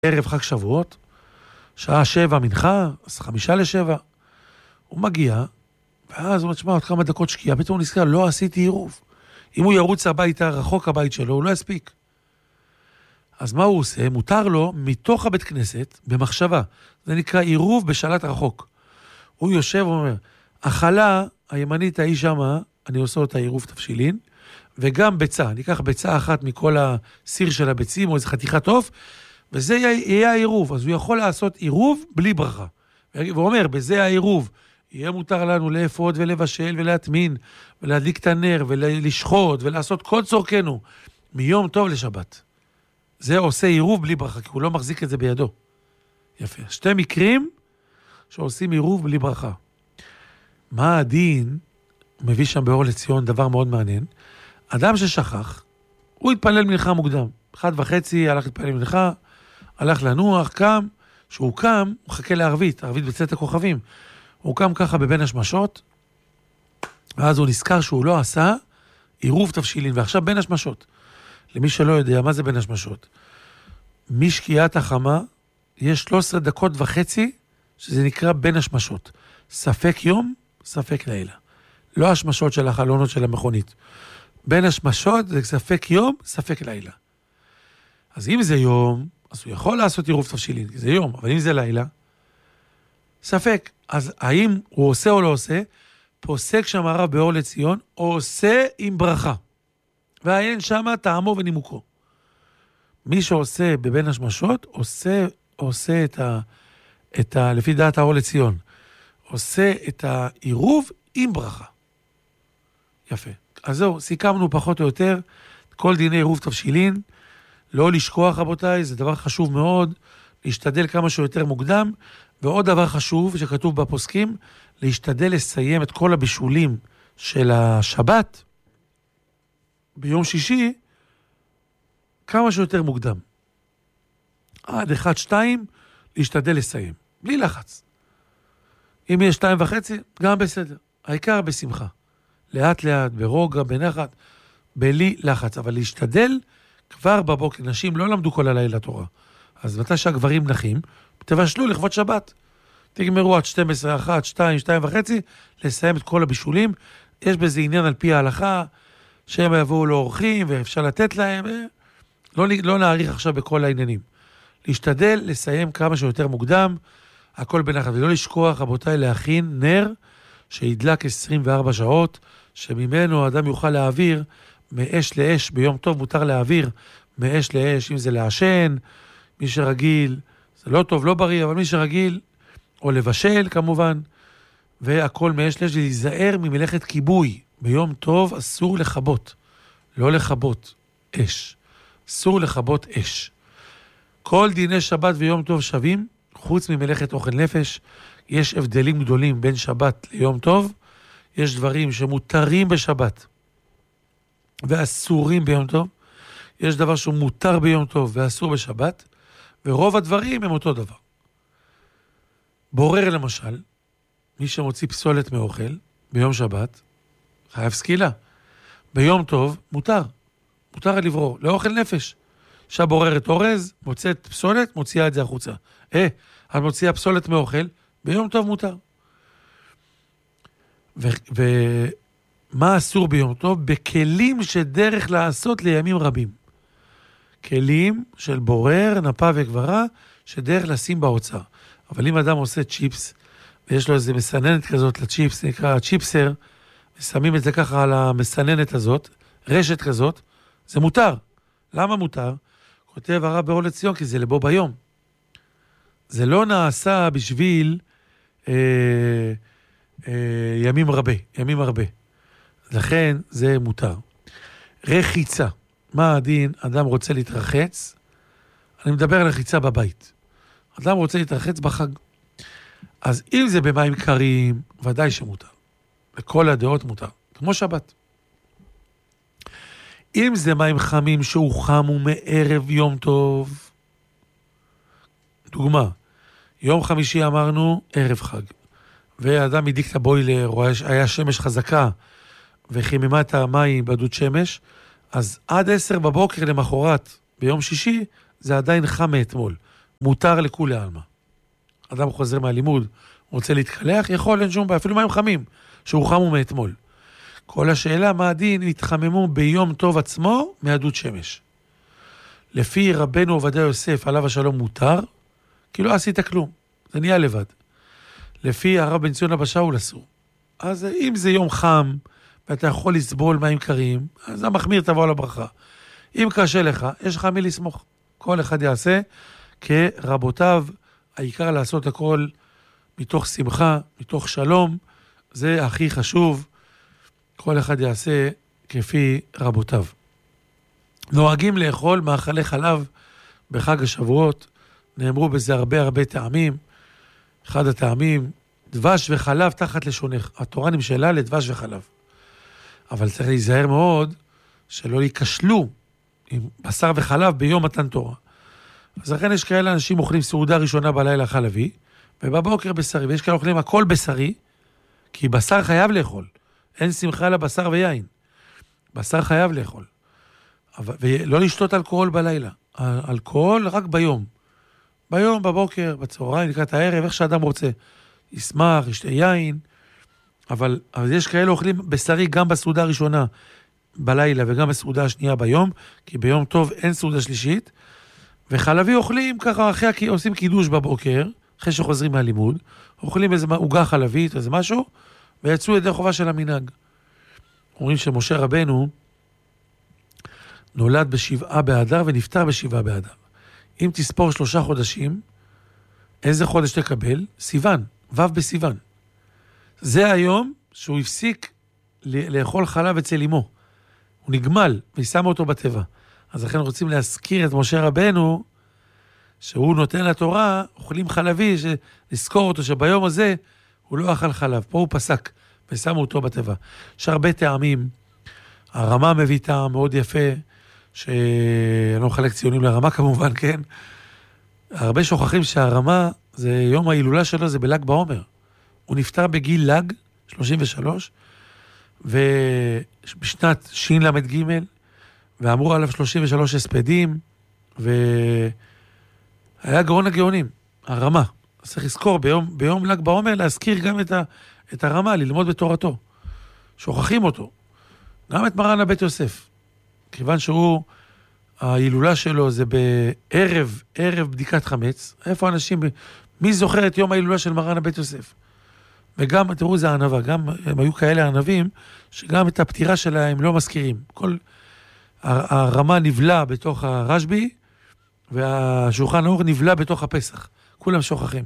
ערב חג שבועות, שעה 7 מנחה, אז 6:55, הוא מגיע, ואז הוא אומר, תשמע, עוד כמה דקות שקיעה, פתאום הוא נזכר, לא עשיתי עירוב. אם הוא ירוץ הביתה, רחוק הבית שלו, הוא לא יספיק. אז מה הוא עושה? מותר לו, מתוך הבית כנסת, במחשבה, זה נקרא עירוב בשלט רחוק. הוא יושב ואומר, החלה הימנית ההיא שמה, אני עושה אותה עירוב תבשילין, וגם ביצה, אני אקח ביצה אחת מכל הסיר של הביצים, או איזה חתיכת עוף, וזה יהיה העירוב. אז הוא יכול לעשות עירוב בלי ברכה. והוא אומר, בזה העירוב, יהיה מותר לנו לאפות ולבשל ולהטמין, ולהדליק את הנר ולשחוט ולעשות כל צורכנו, מיום טוב לשבת. זה עושה עירוב בלי ברכה, כי הוא לא מחזיק את זה בידו. יפה. 2 מקרים שעושים עירוב בלי ברכה. מה הדין? מביא שם באור לציון דבר מאוד מעניין. אדם ששכח, הוא התפלל מנחה מוקדם. 1:30, הלך להתפלל מנחה, הלך לנוח, קם. שהוא קם, הוא חכה לערבית, ערבית בצאת הכוכבים. הוא קם ככה בבין השמשות, ואז הוא נזכר שהוא לא עשה עירוב תבשילין, ועכשיו בין השמשות. למי שלא יודע, מה זה בין השמשות? משקיעת החמה, יש 13.5 דקות, שזה נקרא בין השמשות. ספק יום, ספק לילה. לא השמשות של החלונות של המכונית. בין השמשות זה ספק יום, ספק לילה. אז אם זה יום, אז הוא יכול לעשות עירוב תבשילין, כי זה יום, אבל אם זה לילה, ספק. אז האם הוא עושה או לא עושה? פוסק שם הרב באור לציון, עושה עם ברכה. והעין שם טעמו ונימוקו. מי שעושה בבין השמשות, עושה לפי דעת האור לציון, עושה את העירוב עם ברכה. יפה. אז זהו, סיכמנו פחות או יותר, כל דיני עירוב תבשילין, לא לשכוח רבותיי, זה דבר חשוב מאוד, להשתדל כמה שיותר מוקדם, ועוד דבר חשוב שכתוב בפוסקים, להשתדל לסיים את כל הבישולים של השבת, ביום שישי, כמה שיותר מוקדם. עד 1-2, להשתדל לסיים, בלי לחץ. אם יש 2:30, גם בסדר. העיקר בשמחה. לאט לאט, ברוגע, בנחת, בלי לחץ. אבל להשתדל כבר בבוקר. נשים לא למדו כל הלילה תורה. אז מתי שהגברים נחים, תבשלו לכבוד שבת. תגמרו עד 12, 1, 2, 2:30, לסיים את כל הבישולים. יש בזה עניין על פי ההלכה, שהם יבואו לאורחים ואפשר לתת להם. לא נעריך עכשיו בכל העניינים. להשתדל לסיים כמה שיותר מוקדם, הכל בנחת. ולא לשכוח, רבותיי, להכין נר שידלק 24 שעות, שממנו האדם יוכל להעביר מאש לאש. ביום טוב מותר להעביר מאש לאש, אם זה לעשן, מי שרגיל, זה לא טוב, לא בריא, אבל מי שרגיל, או לבשל כמובן, והכל מאש לאש, להיזהר ממלאכת כיבוי. ביום טוב אסור לכבות, לא לכבות אש. אסור לכבות אש. כל דיני שבת ויום טוב שווים, חוץ ממלאכת אוכל נפש. יש הבדלים גדולים בין שבת ליום טוב. יש דברים שמותרים בשבת ואסורים ביום טוב. יש דבר שהוא מותר ביום טוב ואסור בשבת. ורוב הדברים הם אותו דבר. בורר למשל, מי שמוציא פסולת מאוכל ביום שבת, חייב סקילה. ביום טוב מותר. מותר לברור, לאוכל נפש. אישה בוררת אורז, מוצאת פסולת, מוציאה את זה החוצה. את מוציאה פסולת מאוכל, ביום טוב מותר. ומה אסור ביום טוב? בכלים שדרך לעשות לימים רבים. כלים של בורר, נפה וגברה, שדרך לשים באוצר. אבל אם אדם עושה צ'יפס, ויש לו איזה מסננת כזאת לצ'יפס, נקרא צ'יפסר, ושמים את זה ככה על המסננת הזאת, רשת כזאת, זה מותר. למה מותר? כותב הרב באור לציון, כי זה לבו ביום. זה לא נעשה בשביל ימים הרבה. לכן זה מותר. רחיצה. מה הדין? אדם רוצה להתרחץ. אני מדבר על רחיצה בבית. אדם רוצה להתרחץ בחג. אז אם זה במים קרים, ודאי שמותר. לכל הדעות מותר. כמו שבת. אם זה מים חמים שהוא חם ומערב יום טוב, דוגמה, יום חמישי אמרנו ערב חג, ואדם הדיק את הבוילר, או היה שמש חזקה, וחיממה את המים בדוד שמש, אז עד 10 בבוקר למחרת, ביום שישי, זה עדיין חם מאתמול. מותר לכולי עלמא. אדם חוזר מהלימוד, רוצה להתקלח, יכול, אין שום בעיה, אפילו מים חמים, שהוא חמו מאתמול. כל השאלה, מה הדין, התחממו ביום טוב עצמו מעדות שמש. לפי רבנו עובדיה יוסף, עליו השלום מותר, כי לא עשית כלום, זה נהיה לבד. לפי הרב בן ציון אבא שאול אסור. אז אם זה יום חם, ואתה יכול לסבול מים קרים, אז המחמיר תבוא על הברכה. אם קשה לך, יש לך מי לסמוך. כל אחד יעשה כרבותיו, העיקר לעשות הכל מתוך שמחה, מתוך שלום, זה הכי חשוב. כל אחד יעשה כפי רבותיו. נוהגים לאכול מאכלי חלב בחג השבועות, נאמרו בזה הרבה טעמים. אחד הטעמים, דבש וחלב תחת לשונך. התורה נמשלה לדבש וחלב. אבל צריך להיזהר מאוד שלא ייכשלו עם בשר וחלב ביום מתן תורה. אז לכן יש כאלה אנשים אוכלים סעודה ראשונה בלילה חלבי, ובבוקר בשרי, ויש כאלה אוכלים הכל בשרי, כי בשר חייב לאכול. אין שמחה לבשר ויין. בשר חייב לאכול. ולא לשתות אלכוהול בלילה. אלכוהול רק ביום. ביום, בבוקר, בצהריים, לקראת הערב, איך שאדם רוצה. ישמח, ישתה יין, אבל יש כאלה אוכלים בשרי גם בסעודה הראשונה בלילה וגם בסעודה השנייה ביום, כי ביום טוב אין סעודה שלישית, וחלבי אוכלים ככה, אחרי עושים קידוש בבוקר, אחרי שחוזרים מהלימוד, אוכלים איזה עוגה חלבית, איזה משהו, ויצאו ידי חובה של המנהג. אומרים שמשה רבנו נולד בשבעה באדר ונפטר בשבעה באדר. אם תספור 3 חודשים, איזה חודש תקבל? סיוון, ו' בסיוון. זה היום שהוא הפסיק לאכול חלב אצל אמו. הוא נגמל ושם אותו בטבע. אז לכן רוצים להזכיר את משה רבנו, שהוא נותן לתורה, אוכלים חלבי, לזכור אותו שביום הזה הוא לא אכל חלב. פה הוא פסק ושמו אותו בטבע. יש הרבה טעמים. הרמה מביא טעם מאוד יפה, שאני לא מחלק ציונים לרמה כמובן, כן? הרבה שוכחים שהרמה, זה יום ההילולה שלו, זה בל"ג בעומר. הוא נפטר בגיל ל"ג, 33, ובשנת ש"ג, ואמרו עליו 33 הספדים, והיה גאון הגאונים, הרמה. אז צריך לזכור ביום ל"ג בעומר להזכיר גם את הרמה, ללמוד בתורתו. שוכחים אותו. גם את מרן הבית יוסף. כיוון שהוא, ההילולה שלו זה בערב בדיקת חמץ. איפה אנשים, מי זוכר את יום ההילולה של מרן הבית יוסף? וגם, תראו, זה הענבה, גם הם היו כאלה ענבים, שגם את הפטירה שלהם לא מזכירים. כל הרמה נבלה בתוך הרשב"י, והשולחן ערוך נבלה בתוך הפסח. כולם שוכחים.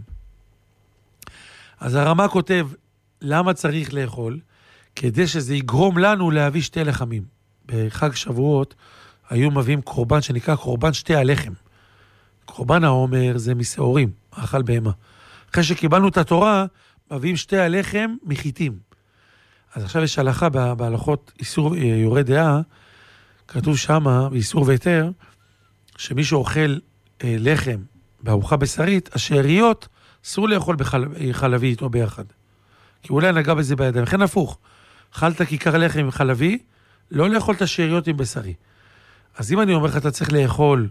אז הרמה כותב, למה צריך לאכול? כדי שזה יגרום לנו להביא 2 לחמים. בחג שבועות היו מביאים קורבן שנקרא קורבן 2 הלחם. קורבן העומר זה משעורים, האכל בהמה. אחרי שקיבלנו את התורה, מביאים 2 הלחם מחיתים. אז עכשיו יש הלכה בהלכות איסור יורה דעה, כתוב שמה, באיסור והיתר, שמי שאוכל לחם בארוחה בשרית, השאריות אסור לאכול בחלבי איתו ביחד. כי אולי נגע בזה בידיים. לכן הפוך, אכלת כיכר לחם עם חלבי, לא לאכול את השאריות עם בשרי. אז אם אני אומר לך, אתה צריך לאכול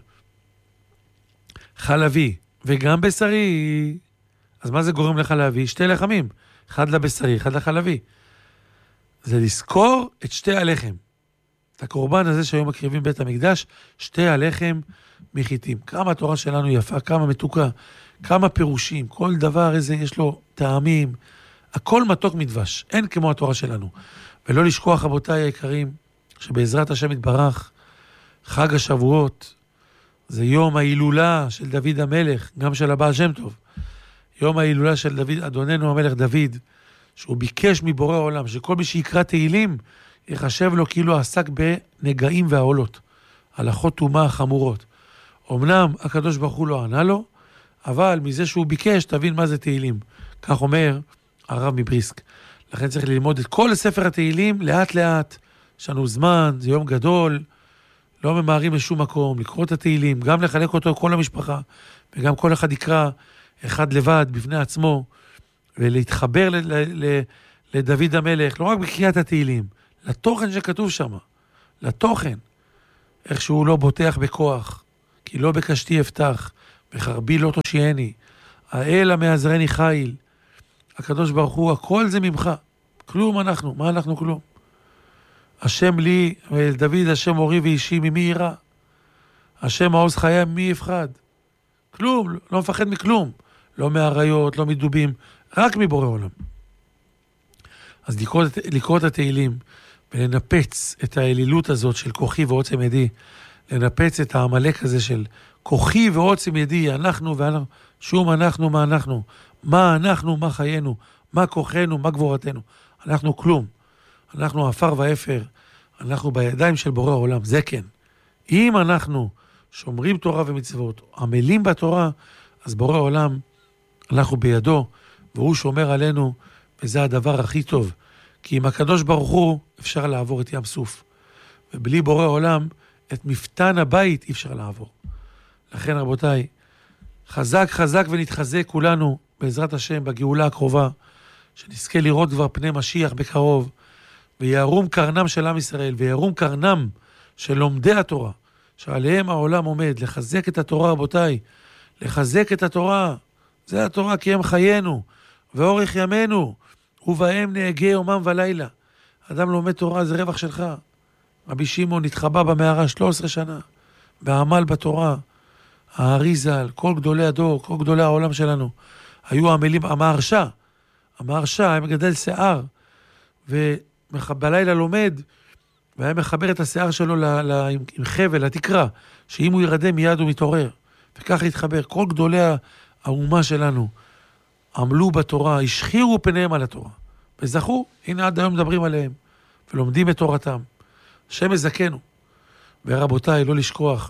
חלבי וגם בשרי, אז מה זה גורם לך להביא? 2 לחמים, 1 לבשרי, 1 לחלבי. זה לזכור את 2 הלחם. את הקורבן הזה שהיום מקריבים בית המקדש, 2 הלחם מחיתים. כמה התורה שלנו יפה, כמה מתוקה, כמה פירושים, כל דבר איזה יש לו טעמים, הכל מתוק מדבש, אין כמו התורה שלנו. ולא לשכוח, רבותיי היקרים, שבעזרת השם יתברך, חג השבועות, זה יום ההילולה של דוד המלך, גם של הבעל שם טוב. יום ההילולה של דוד, אדוננו המלך דוד, שהוא ביקש מבורא העולם, שכל מי שיקרא תהילים, יחשב לו כאילו עסק בנגעים והעולות, הלכות טומאה חמורות. אמנם הקדוש ברוך הוא לא ענה לו, אבל מזה שהוא ביקש, תבין מה זה תהילים. כך אומר הרב מבריסק. לכן צריך ללמוד את כל ספר התהילים לאט לאט. יש לנו זמן, זה יום גדול, לא ממהרים לשום מקום, לקרוא את התהילים, גם לחלק אותו כל המשפחה, וגם כל אחד יקרא אחד לבד בפני עצמו, ולהתחבר לדוד המלך, לא רק בקריאת התהילים, לתוכן שכתוב שם, לתוכן, איך שהוא לא בוטח בכוח, כי לא בקשתי אפתח, וחרבי לא תושייני, האל המעזרני חיל, הקדוש ברוך הוא, הכל זה ממך, כלום אנחנו, מה אנחנו כלום? השם לי, ואל דוד השם אורי ואישי, ממי ירא? השם מעוז חיי, ממי יפחד? כלום, לא מפחד מכלום, לא מאריות, לא מדובים, רק מבורא עולם. אז לקרוא את התהילים, ולנפץ את האלילות הזאת של כוחי ועוצם ידי, לנפץ את העמלק הזה של כוחי ועוצם ידי, אנחנו ואנחנו, שום אנחנו, מה אנחנו, מה אנחנו, מה חיינו, מה כוחנו, מה גבורתנו. אנחנו כלום. אנחנו עפר ואפר, אנחנו בידיים של בורא העולם, זה כן. אם אנחנו שומרים תורה ומצוות, עמלים בתורה, אז בורא העולם, אנחנו בידו, והוא שומר עלינו, וזה הדבר הכי טוב. כי עם הקדוש ברוך הוא אפשר לעבור את ים סוף. ובלי בורא עולם, את מפתן הבית אי אפשר לעבור. לכן רבותיי, חזק חזק ונתחזק כולנו בעזרת השם בגאולה הקרובה, שנזכה לראות כבר פני משיח בקרוב, ויערום קרנם של עם ישראל, ויערום קרנם של לומדי התורה, שעליהם העולם עומד, לחזק את התורה רבותיי, לחזק את התורה, זה התורה כי הם חיינו, ואורך ימינו, ובהם נהגה יומם ולילה. אדם לומד תורה זה רווח שלך. רבי שמעון נתחבא במערה 13 שנה, ועמל בתורה, האריזל, כל גדולי הדור, כל גדולי העולם שלנו, היו עמלים, המהרשע, היה מגדל שיער, ובלילה לומד, והיה מחבר את השיער שלו עם חבל, לתקרה, שאם הוא ירדם מיד הוא מתעורר, וכך להתחבר. כל גדולי האומה שלנו, עמלו בתורה, השחירו פניהם על התורה, וזכו, הנה עד היום מדברים עליהם, ולומדים את תורתם. השם יזכנו. ורבותיי, לא לשכוח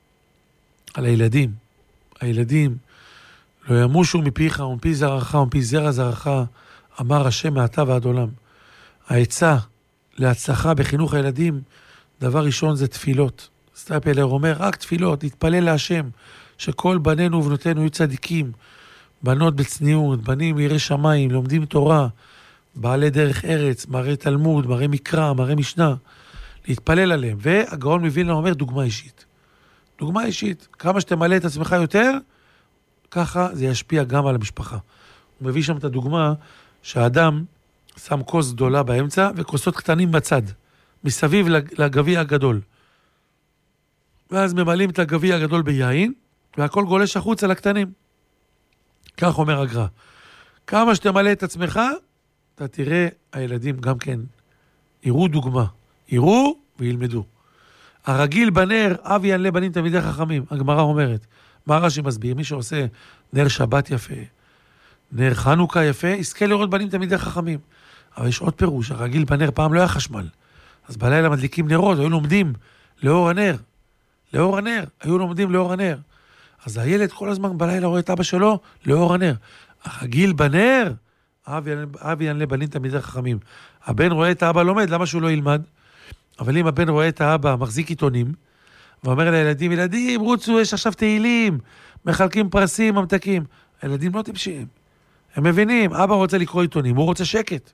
על הילדים. הילדים לא ימושו מפיך ומפי זרעך ומפי זרע זרעך, אמר השם מעתה ועד עולם. העצה להצלחה בחינוך הילדים, דבר ראשון זה תפילות. סטייפלר אומר, רק תפילות, להתפלל להשם, שכל בנינו ובנותינו יהיו צדיקים, בנות בצניעות, בנים יראי שמיים, לומדים תורה, בעלי דרך ארץ, מראה תלמוד, מראה מקרא, מראה משנה, להתפלל עליהם. והגאון מווילנה אומר דוגמה אישית. דוגמה אישית, כמה שתמלא את עצמך יותר, ככה זה ישפיע גם על המשפחה. הוא מביא שם את הדוגמה שהאדם שם כוס גדולה באמצע וכוסות קטנים בצד, מסביב לגביע הגדול. ואז ממלאים את הגביע הגדול ביין, והכל גולש החוץ על הקטנים. כך אומר הגר"א. כמה שתמלא את עצמך, אתה תראה, הילדים גם כן יראו דוגמה. יראו וילמדו. הרגיל בנר, אב ינלה בנים תלמידי חכמים. הגמרא אומרת, מה רש"י מסביר? מי שעושה נר שבת יפה, נר חנוכה יפה, יזכה לראות בנים תלמידי חכמים. אבל יש עוד פירוש, הרגיל בנר פעם לא היה חשמל. אז בלילה מדליקים נרות, היו לומדים לאור הנר. לאור הנר, היו לומדים לאור הנר. אז הילד כל הזמן בלילה רואה את אבא שלו לאור הנר. הרגיל בנר, אב ינלה בנים תלמידי חכמים. הבן רואה את האבא לומד, למה שהוא לא ילמד? אבל אם הבן רואה את האבא מחזיק עיתונים, ואומר לילדים, ילדים, רוצו, יש עכשיו תהילים, מחלקים פרסים, ממתקים. הילדים לא טיפשים. הם מבינים, אבא רוצה לקרוא עיתונים, הוא רוצה שקט.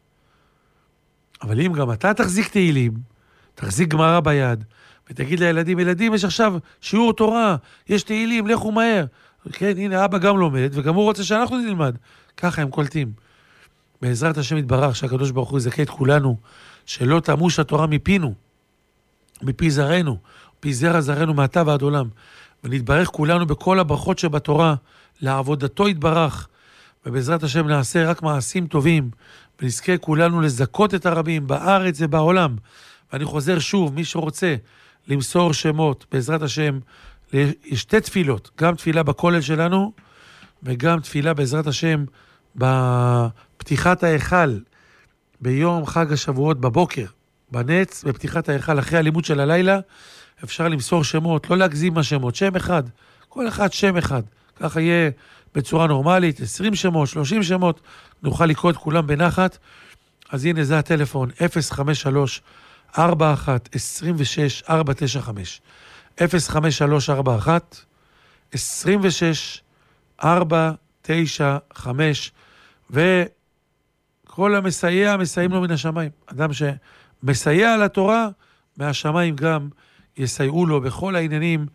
אבל אם גם אתה תחזיק תהילים, תחזיק גמרא ביד, ותגיד לילדים, ילדים, יש עכשיו שיעור תורה, יש תהילים, לכו מהר. כן, הנה, אבא גם לומד, וגם הוא רוצה שאנחנו נלמד. ככה הם קולטים. בעזרת השם יתברך, שהקדוש ברוך הוא יזכה את כולנו, שלא תמוש התורה מפינו, מפי זרענו, מפי זרע זרענו מעתה ועד עולם, ונתברך כולנו בכל הברכות שבתורה, לעבודתו יתברך, ובעזרת השם נעשה רק מעשים טובים, ונזכה כולנו לזכות את הרבים בארץ ובעולם. ואני חוזר שוב, מי שרוצה למסור שמות, בעזרת השם, יש שתי תפילות, גם תפילה בכולל שלנו, וגם תפילה בעזרת השם בפתיחת ההיכל, ביום חג השבועות בבוקר, בנץ, בפתיחת ההיכל, אחרי הלימוד של הלילה, אפשר למסור שמות, לא להגזים השמות, שם אחד, כל אחד שם אחד, ככה יהיה בצורה נורמלית, 20 שמות, 30 שמות, נוכל לקרוא את כולם בנחת. אז הנה זה הטלפון, 053-41-26-495, 053-41-26-495, וכל המסייע, מסייעים לו מן השמיים. אדם שמסייע לתורה, מהשמיים גם יסייעו לו בכל העניינים,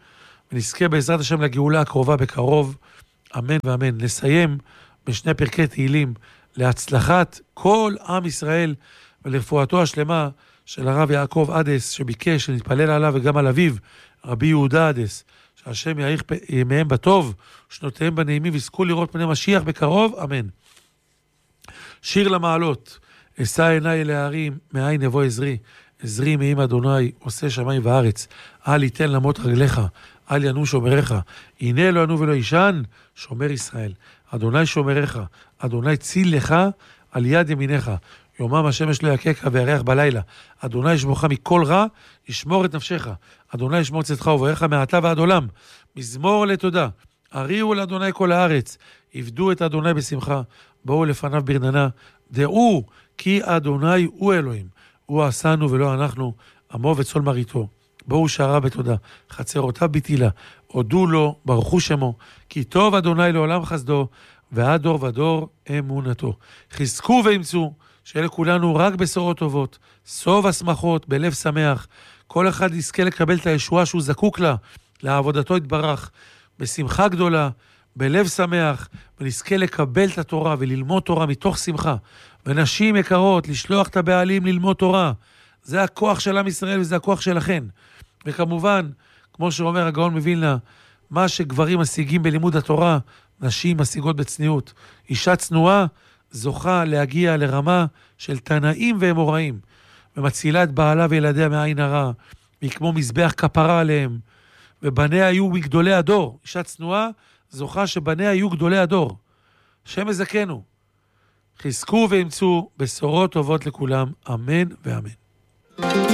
ונזכה בעזרת השם לגאולה הקרובה בקרוב, אמן ואמן. נסיים בשני פרקי תהילים להצלחת כל עם ישראל ולרפואתו השלמה של הרב יעקב עדס, שביקש שנתפלל עליו וגם על אביו, רבי יהודה עדס, שהשם יאריך ימיהם בטוב, שנותיהם בנעימים, ויזכו לראות פני משיח בקרוב, אמן. שיר למעלות, אשא עיניי אל ההרים, מאין יבוא עזרי, עזרי מעם אדוני, עושה שמיים וארץ, אל יתן למות רגליך, אל ינום שומריך, הנה לא ינום ולא ישן, שומר ישראל, אדוני שומריך, אדוני ציל לך על יד ימיניך, יומם השמש לא יקקה וירח בלילה, אדוני ישמורך מכל רע, ישמור את נפשך, אדוני ישמור צאתך ובואך מעתה ועד עולם, מזמור לתודה, הריעו לאדוני כל הארץ, עבדו את אדוני בשמחה, בואו לפניו ברננה, דעו כי אדוני הוא אלוהים, הוא עשנו ולא אנחנו, עמו וצאן מרעיתו. בואו שערה בתודה, חצרותיו בתהילה, הודו לו, ברכו שמו, כי טוב אדוני לעולם חסדו, ועד דור ודור אמונתו. חזקו ואמצו, שאלה כולנו רק בשורות טובות, סוף השמחות, בלב שמח, כל אחד יזכה לקבל את הישועה שהוא זקוק לה, לעבודתו יתברך, בשמחה גדולה, בלב שמח, ונזכה לקבל את התורה וללמוד תורה מתוך שמחה. ונשים יקרות, לשלוח את הבעלים ללמוד תורה. זה הכוח של עם ישראל וזה הכוח שלכן. וכמובן, כמו שאומר הגאון מווילנה, מה שגברים משיגים בלימוד התורה, נשים משיגות בצניעות. אישה צנועה זוכה להגיע לרמה של תנאים ואמוראים, ומצילה את בעלה וילדיה מעין הרע, והיא כמו מזבח כפרה עליהם, ובניה היו מגדולי הדור. אישה צנועה זוכה שבניה היו גדולי הדור. השם יזכנו. חזקו ואמצו בשורות טובות לכולם, אמן ואמן.